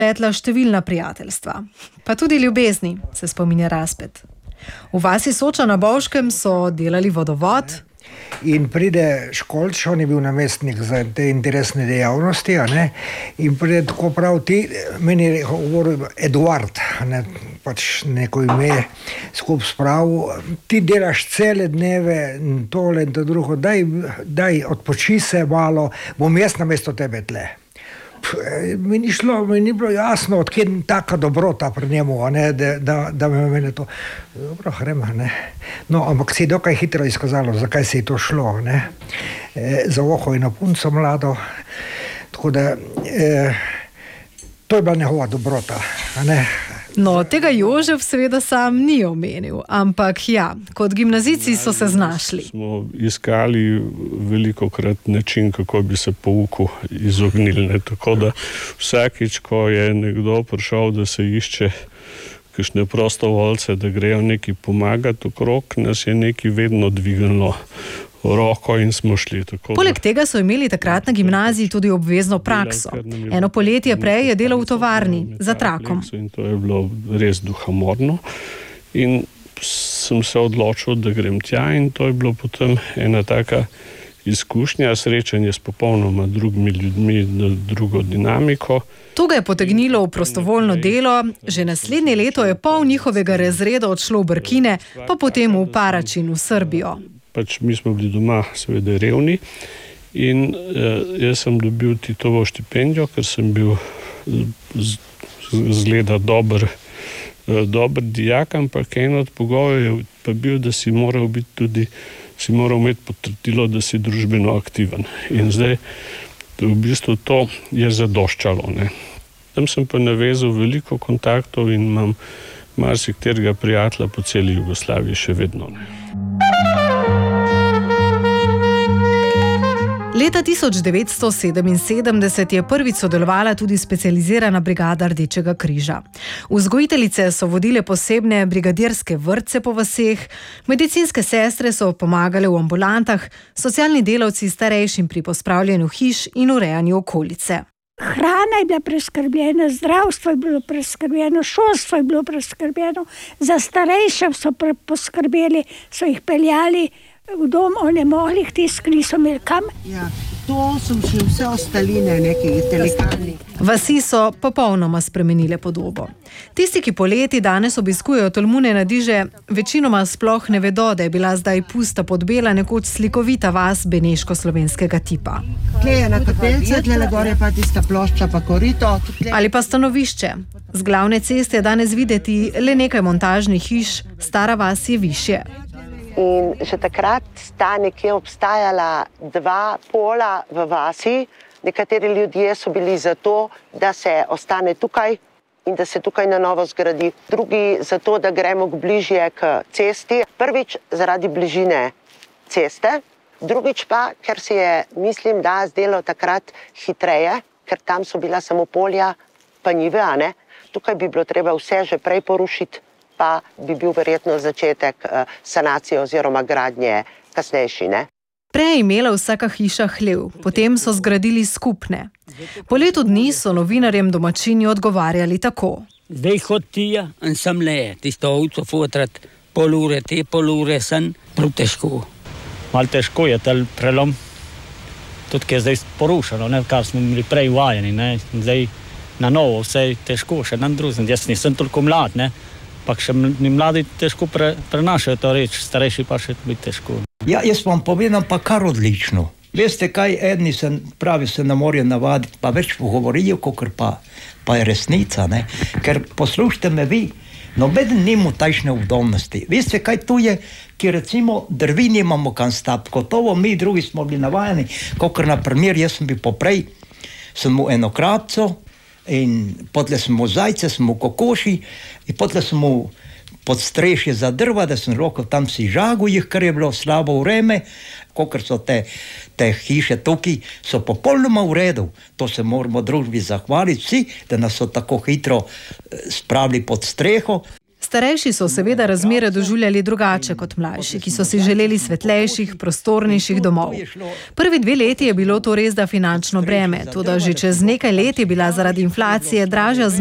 Petla številna prijateljstva, pa tudi ljubezni, se spominja Razpet. V vasi Soča na Bovškem so delali vodovod. In pride Školč, on je bil namestnik za te interesne dejavnosti, in pride tako prav ti, meni je govoril Eduard, pač neko ime skup spravil, ti delaš cele dneve in tole in to drugo, daj odpoči se malo, bom jaz namesto tebe tle. Mi ni bilo jasno, odkje taka dobrota pri njemu, da me mene to... Dobro, gremo, No, ampak se je dokaj hitro izkazalo, zakaj se je to šlo, Za oho in na punco mlado. Tako da, to je bila njegova dobrota, No, tega Jožef seveda sam ni omenil, ampak kot gimnazijci so se znašli. Smo iskali velikokrat način, kako bi se pouku izognili. Tako da vsakič, ko je nekdo prišel, da se išče kakšne prostovoljce, da grejo neki pomagati okrog, nas je neki vedno dvignilo roko in smo šli. Poleg tega so imeli takrat na gimnaziji tudi obvezno prakso. Eno poletje prej je delal v tovarni za trakom. In to je bilo res duhamorno. In sem se odločil, da grem tja, in to je bilo potem ena taka izkušnja, srečanje s popolnoma drugimi ljudmi, drugo dinamiko. To ga je potegnilo v prostovoljno delo, že naslednje leto je pol njihovega razreda odšlo v Brkine, pa potem v Paračin v Srbijo. Pač mi smo bili doma seveda revni in jaz sem dobil Titovo štipendijo, ker sem bil zgleda dober dijak, ampak en od pogojev je pa bil, da si moral imeti potrdilo, da si družbeno aktiven. In zdaj v bistvu to je zadoščalo. Tam sem pa navezal veliko kontaktov in imam marsikaterega prijatelja po celi Jugoslaviji še vedno. Leta 1977 je prvič sodelovala tudi specializirana brigada Rdečega križa. Vzgojiteljice so vodile posebne brigadirske vrtce po vaseh, medicinske sestre so pomagale v ambulantah, socialni delavci starejšim pri pospravljanju hiš in urejanju okolice. Hrana je bila preskrbljena, zdravstvo je bilo preskrbljeno, šolstvo je bilo preskrbljeno, za starejše so poskrbeli, so jih peljali v dom onemoglih, tisti niso imeli kam. Ja, to so še vse ostaline, neki telekalni. Vasi so popolnoma spremenile podobo. Tisti, ki poleti danes obiskujejo Tolmune na Diže, večinoma sploh ne vedo, da je bila zdaj Pusta Podbela nekoč slikovita vas beneško-slovenskega tipa. Tle je na kapelce, tle gore pa tista plošča pa korito. Ali pa stanovišče. Z glavne ceste je danes videti le nekaj montažnih hiš, stara vas je višje. In že takrat sta nekje obstajala dva pola v vasi. Nekateri ljudje so bili za to, da se ostane tukaj in da se tukaj na novo zgradi. Drugi za to, da gremo bližje k cesti. Prvič zaradi bližine ceste, drugič pa, ker se je, mislim, da zdelo takrat hitreje, ker tam so bila samo polja pa njive, Tukaj bi bilo treba vse že prej porušiti, pa bi bil verjetno začetek sanacije oziroma gradnje kasnejši, Prej je imela vsaka hiša hlev, potem so zgradili skupne. Po letu dni so novinarjem domačini odgovarjali tako. Zdaj hodijo in sem le, tisto ovco fotrat, pol ure sem, prav težko. Malo težko je ta prelom, tudi ki je zdaj porušeno, kar smo bili prej vajeni, zdaj na novo vse težko, še nam drugim, jaz nisem toliko mlad, pa še mladi težko prenašajo to reč, starejši pa še biti težko. Ja, jaz vam povedam pa kar odlično. Veste kaj, edni se ne morajo navaditi, pa več govorijo, kakor pa je resnica, Ker poslušajte me vi, nobeden nima tajšne udobnosti. Veste kaj tu je, ki recimo drvini imamo kam stati, gotovo mi drugi smo bili navajeni, kakor na primer, jaz sem bil poprej, sem mu eno krapco, in potle sem mu zajce, sem mu kokoši, in potle sem mu podstrešje za drva, da sem rokal tam si žagu jih, ker je bilo slabo vreme, kakor so te hiše tukaj, so popolnoma v redu. To se moramo družbi zahvaliti vsi, da nas so tako hitro spravili pod streho. Starejši so seveda razmere doživljali drugače kot mlajši, ki so si želeli svetlejših, prostornejših domov. Prvi 2 leti je bilo to res da finančno breme, toda že čez nekaj let je bila zaradi inflacije dražja